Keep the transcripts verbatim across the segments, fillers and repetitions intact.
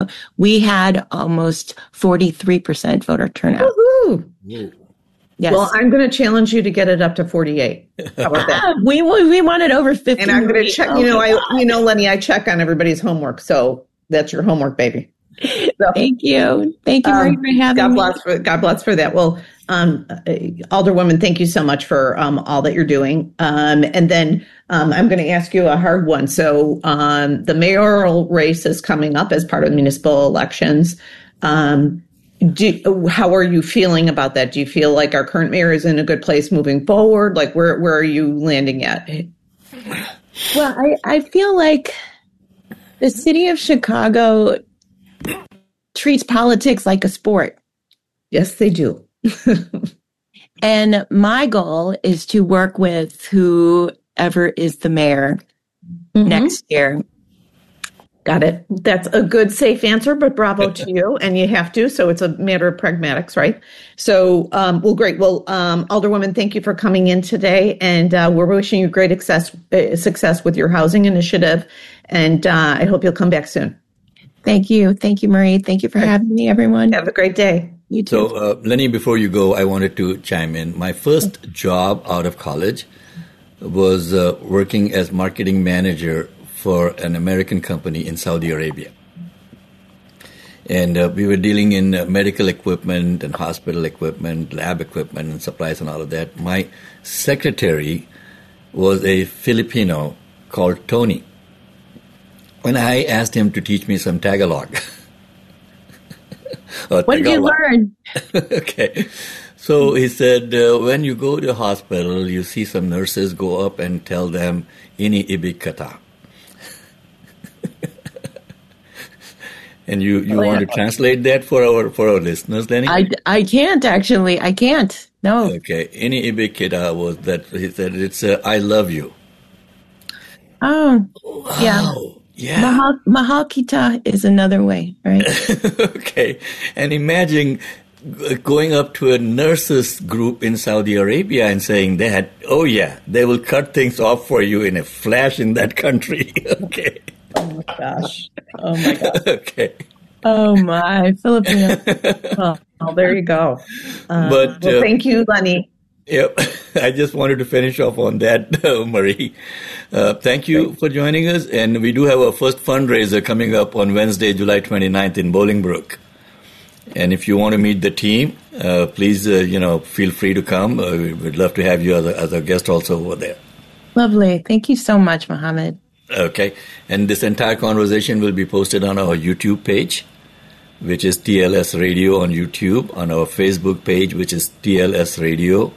we had almost forty-three percent voter turnout. Woohoo! Yes. Well, I'm going to challenge you to get it up to forty-eight. How about that? we we wanted over fifty. And I'm going to check. You know, I you know, Lenny, I check on everybody's homework, so that's your homework, baby. So, Thank you, thank you um, Marie, for having God me. bless for God bless for that. Well, um, uh, Alderwoman, thank you so much for um, all that you're doing. Um, and then um, I'm going to ask you a hard one. So um, the mayoral race is coming up as part of municipal elections. Um, do, how are you feeling about that? Do you feel like our current mayor is in a good place moving forward? Like where where are you landing at? Well, I, I feel like the city of Chicago treats politics like a sport. Yes, they do. And my goal is to work with whoever is the mayor mm-hmm. next year. Got it. That's a good, safe answer, but bravo to you. And you have to. So it's a matter of pragmatics, right? So, um, well, great. Well, um, Alderwoman, thank you for coming in today. And uh, we're wishing you great success, uh, success with your housing initiative. And uh, I hope you'll come back soon. Thank you. Thank you, Marie. Thank you for having me, everyone. Have a great day. You too. So, uh, Lenny, before you go, I wanted to chime in. My first job out of college was uh, working as marketing manager for an American company in Saudi Arabia. And uh, we were dealing in uh, medical equipment and hospital equipment, lab equipment and supplies and all of that. My secretary was a Filipino called Tony. When I asked him to teach me some Tagalog. What did you learn? Okay. So he said, uh, when you go to a hospital, you see some nurses go up and tell them, ini ibig kata. And you, you oh, want yeah. to translate that for our for our listeners, Lenny? I, I can't, actually. I can't. No. Okay. Ini ibig kata was that he said, it's uh, I love you. Oh, wow. yeah. Yeah. Mahal, mahal kita is another way, right? Okay. And imagine going up to a nurses group in Saudi Arabia and saying that, oh, yeah, they will cut things off for you in a flash in that country. Okay. Oh, my gosh. Oh, my gosh. Okay. Oh, my. Filipino. Well, well, there you go. Uh, but well, uh, thank you, Lenny. Yep. I just wanted to finish off on that, uh, Marie. Uh, thank you for joining us. And we do have our first fundraiser coming up on Wednesday, July twenty-ninth in Bolingbrook. And if you want to meet the team, uh, please, uh, you know, feel free to come. Uh, we'd love to have you as a, as a guest also over there. Lovely. Thank you so much, Mohammed. Okay. And this entire conversation will be posted on our YouTube page, which is T L S Radio on YouTube, on our Facebook page, which is T L S Radio.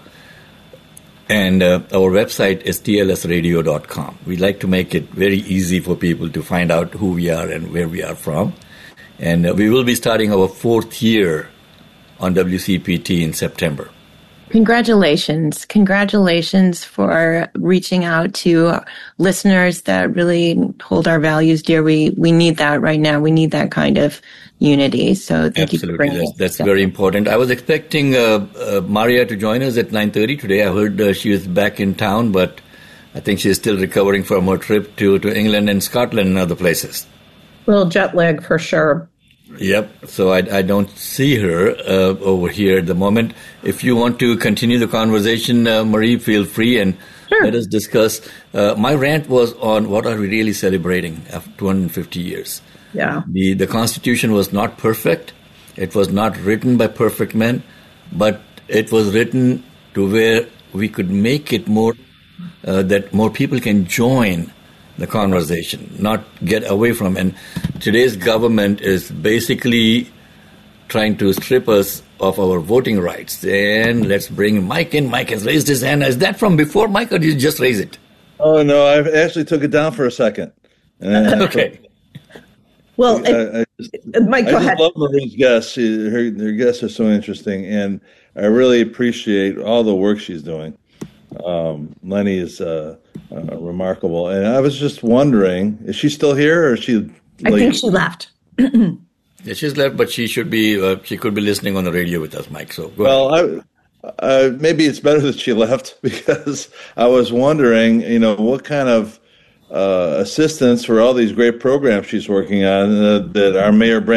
And uh, our website is T L S radio dot com. We like to make it very easy for people to find out who we are and where we are from. And uh, we will be starting our fourth year on W C P T in September. Congratulations. Congratulations for reaching out to listeners that really hold our values dear. We we need that right now. We need that kind of unity. So thank Absolutely. you for bringing That's, it. that's very important. I was expecting uh, uh, Maria to join us at nine thirty today. I heard uh, she was back in town, but I think she's still recovering from her trip to, to England and Scotland and other places. A little jet lag for sure. Yep. So I, I don't see her uh, over here at the moment. If you want to continue the conversation, uh, Marie, feel free and sure. let us discuss. Uh, my rant was on what are we really celebrating after two hundred fifty years. Yeah. The the Constitution was not perfect. It was not written by perfect men, but it was written to where we could make it more, uh, that more people can join the conversation, not get away from. And today's government is basically trying to strip us of our voting rights. And let's bring Mike in. Mike has raised his hand. Is that from before, Mike, or did you just raise it? Oh, no, I actually took it down for a second. Uh, okay. Well, I, I just, Mike, go I just ahead. love Marie's guests. She, her, her guests are so interesting, and I really appreciate all the work she's doing. Um, Lenny is uh, uh, remarkable, and I was just wondering, is she still here, or is she? I think she left. Yeah, she's left, but she should be. Uh, she could be listening on the radio with us, Mike. So go well, I, uh, maybe it's better that she left because I was wondering, you know, what kind of uh, assistance for all these great programs she's working on uh, that our Mayor Brand